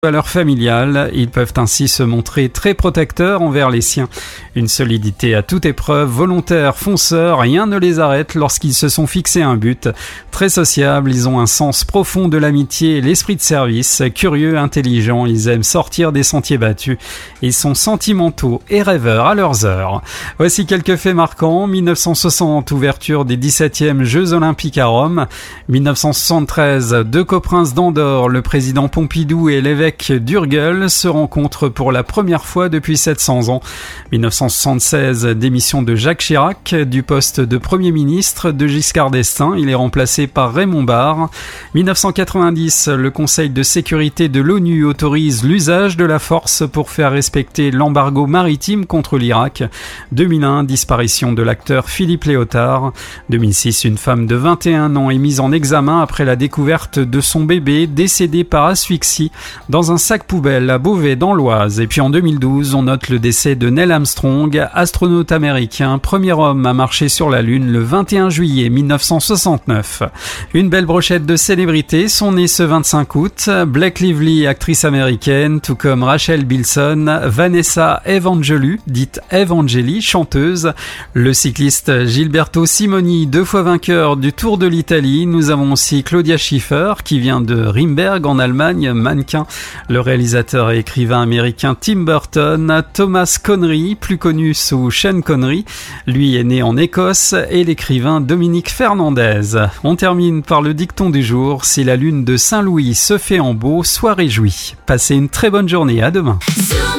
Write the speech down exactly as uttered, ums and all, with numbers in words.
Valeurs familiales, ils peuvent ainsi se montrer très protecteurs envers les siens. Une solidité à toute épreuve, volontaires, fonceurs, rien ne les arrête lorsqu'ils se sont fixés un but. Très sociables, ils ont un sens profond de l'amitié et l'esprit de service. Curieux, intelligents, ils aiment sortir des sentiers battus. Ils sont sentimentaux et rêveurs à leurs heures. Voici quelques faits marquants. mille neuf cent soixante, ouverture des dix-septièmes Jeux Olympiques à Rome. mille neuf cent soixante-treize, deux coprinces d'Andorre, le président Pompidou et l'évêque d'Urgell se rencontrent pour la première fois depuis sept cents ans. mille neuf cent soixante-seize, démission de Jacques Chirac du poste de Premier ministre de Giscard d'Estaing. Il est remplacé par Raymond Barre. mille neuf cent quatre-vingt-dix, le Conseil de sécurité de l'ONU autorise l'usage de la force pour faire respecter l'embargo maritime contre l'Irak. deux mille un, disparition de l'acteur Philippe Léotard. deux mille six, une femme de vingt et un ans est mise en examen après la découverte de son bébé décédé par asphyxie dans un sac poubelle à Beauvais dans l'Oise. Et puis en deux mille douze, on note le décès de Neil Armstrong, astronaute américain, premier homme à marcher sur la Lune le vingt et un juillet mille neuf cent soixante-neuf. Une belle brochette de célébrités sont nées ce vingt-cinq août. Blake Lively, actrice américaine, tout comme Rachel Bilson, Vanessa Evangelou, dite Evangeli, chanteuse, le cycliste Gilberto Simoni, deux fois vainqueur du Tour de l'Italie. Nous avons aussi Claudia Schiffer, qui vient de Rimberg en Allemagne, mannequin. Le réalisateur et écrivain américain Tim Burton, Thomas Connery, plus connu sous Sean Connery, lui est né en Écosse, et l'écrivain Dominique Fernandez. On termine par le dicton du jour: si la lune de Saint-Louis se fait en beau, sois réjoui. Passez une très bonne journée, à demain.